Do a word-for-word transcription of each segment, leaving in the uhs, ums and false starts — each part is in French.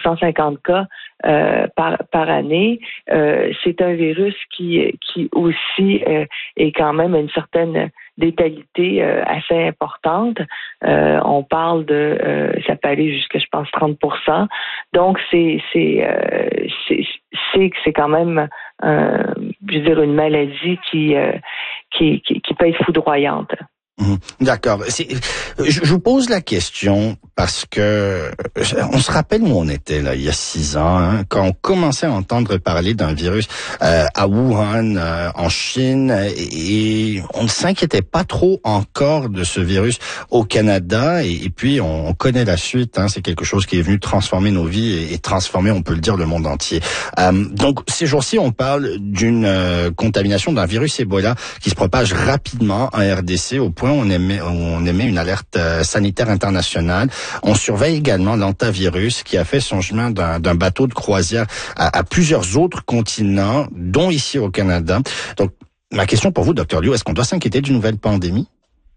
cent cinquante cas euh, par par année. Euh, c'est un virus qui qui aussi euh, est quand même une certaine létalité euh, assez importante. Euh, on parle de euh, ça peut aller jusqu'à je pense trente pour cent. Donc c'est c'est euh, c'est c'est c'est quand même euh, je veux dire une maladie qui euh, qui, qui qui peut être foudroyante. Mmh, d'accord. C'est, je, je vous pose la question parce que on se rappelle où on était là il y a six ans, hein, quand on commençait à entendre parler d'un virus euh, à Wuhan, euh, en Chine, et, et on ne s'inquiétait pas trop encore de ce virus au Canada. Et, et puis on, on connaît la suite. Hein, c'est quelque chose qui est venu transformer nos vies et, et transformer, on peut le dire, le monde entier. Euh, donc ces jours-ci, on parle d'une euh, contamination d'un virus Ebola qui se propage rapidement en R D C au point on émet, on émet une alerte euh, sanitaire internationale. On surveille également l'hantavirus qui a fait son chemin d'un, d'un bateau de croisière à, à plusieurs autres continents, dont ici au Canada. Donc, ma question pour vous, docteur Liu, est-ce qu'on doit s'inquiéter d'une nouvelle pandémie?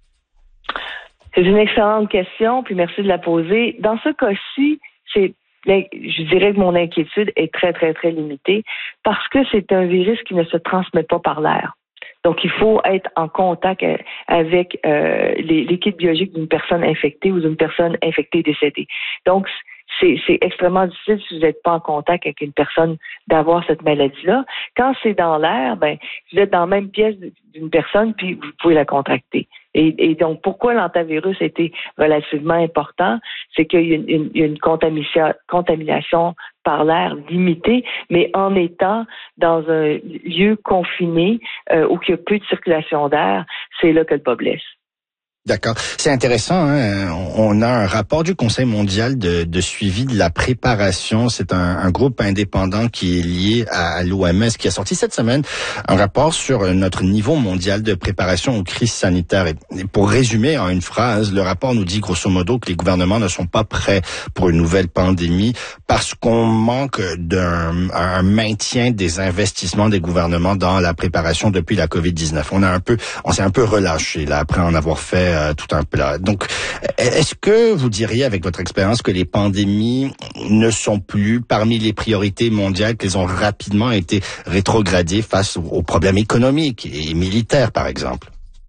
C'est une excellente question, puis merci de la poser. Dans ce cas-ci, c'est je dirais que mon inquiétude est très, très, très limitée parce que c'est un virus qui ne se transmet pas par l'air. Donc, il faut être en contact avec euh, les, l'équipe biologique d'une personne infectée ou d'une personne infectée décédée. Donc, c'est, c'est extrêmement difficile si vous n'êtes pas en contact avec une personne d'avoir cette maladie-là. Quand c'est dans l'air, ben, vous êtes dans la même pièce d'une personne puis vous pouvez la contracter. Et, et donc, pourquoi l'hantavirus a été relativement important? C'est qu'il y a une, une, une contamination, contamination par l'air limitée, mais en étant dans un lieu confiné euh, où il y a peu de circulation d'air, c'est là que le bas blesse. D'accord. C'est intéressant. Hein? On a un rapport du Conseil mondial de, de suivi de la préparation. C'est un, un groupe indépendant qui est lié à l'O M S qui a sorti cette semaine un rapport sur notre niveau mondial de préparation aux crises sanitaires. Et pour résumer en une phrase, le rapport nous dit grosso modo que les gouvernements ne sont pas prêts pour une nouvelle pandémie parce qu'on manque d'un un maintien des investissements des gouvernements dans la préparation depuis la covid dix-neuf. On a un peu, on s'est un peu relâché là après en avoir fait tout un plat. Donc, est-ce que vous diriez, avec votre expérience, que les pandémies ne sont plus parmi les priorités mondiales, qu'elles ont rapidement été rétrogradées face aux problèmes économiques et militaires, par exemple?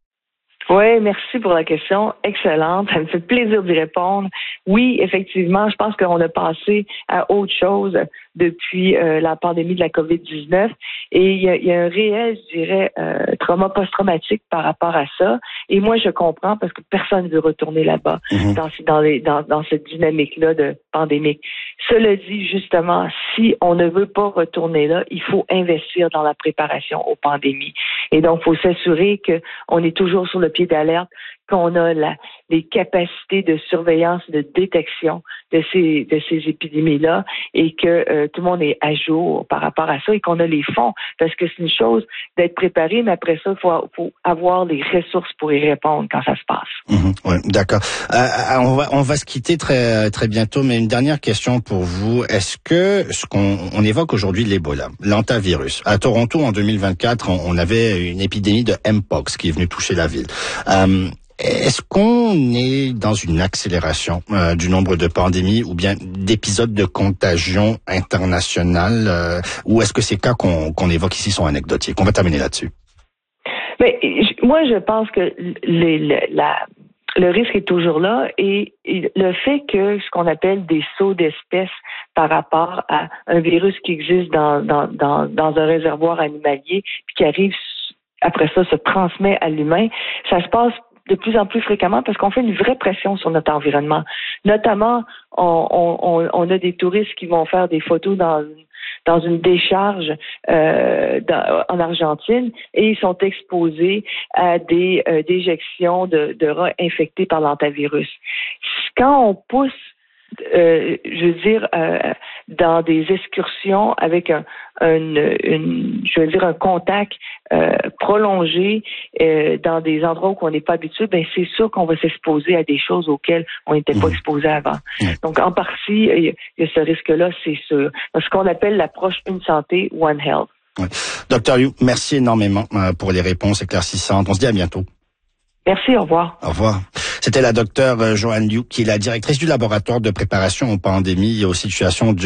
Oui, merci pour la question. Excellente. Ça me fait plaisir d'y répondre. Oui, effectivement, je pense qu'on a passé à autre chose depuis euh, la pandémie de la covid dix-neuf. Et il y a, il y a un réel, je dirais, euh, trauma post-traumatique par rapport à ça. Et moi, je comprends parce que personne ne veut retourner là-bas mmh. dans, dans, les, dans, dans cette dynamique-là de pandémique. Cela dit, justement, si on ne veut pas retourner là, il faut investir dans la préparation aux pandémies. Et donc, il faut s'assurer qu'on est toujours sur le pied d'alerte, qu'on a la, les capacités de surveillance, de détection de ces de ces épidémies-là et que euh, tout le monde est à jour par rapport à ça et qu'on a les fonds. Parce que c'est une chose d'être préparé, mais après ça, il faut, faut avoir les ressources pour y répondre quand ça se passe. Mmh, oui, d'accord. Euh, on va on va se quitter très très bientôt, mais une dernière question pour vous. Est-ce que ce qu'on on évoque aujourd'hui l'Ebola, l'hantavirus, à Toronto en deux mille vingt-quatre, on, on avait une épidémie de Mpox qui est venue toucher la ville. Euh, Est-ce qu'on est dans une accélération euh, du nombre de pandémies ou bien d'épisodes de contagion internationale euh, ou est-ce que ces cas qu'on, qu'on évoque ici sont anecdotiques? On va terminer là-dessus. Mais moi, je pense que les, les, la, le risque est toujours là et, et le fait que ce qu'on appelle des sauts d'espèces par rapport à un virus qui existe dans, dans, dans, dans un réservoir animalier puis qui arrive après ça se transmet à l'humain, ça se passe de plus en plus fréquemment parce qu'on fait une vraie pression sur notre environnement. Notamment, on, on, on a des touristes qui vont faire des photos dans, dans une décharge euh, dans, en Argentine et ils sont exposés à des euh, déjections de, de rats infectés par l'hantavirus. Quand on pousse Euh, je veux dire, euh, dans des excursions avec un, un, une, je veux dire, un contact euh, prolongé euh, dans des endroits où on n'est pas habitué, ben c'est sûr qu'on va s'exposer à des choses auxquelles on n'était pas exposé avant. Donc, en partie, il y a ce risque-là, c'est sûr. Ce qu'on appelle l'approche Une Santé, One Health. Oui. docteur Liu, merci énormément pour les réponses éclaircissantes. On se dit à bientôt. Merci, au revoir. Au revoir. C'était la docteure Joanne Liu, qui est la directrice du laboratoire de préparation aux pandémies et aux situations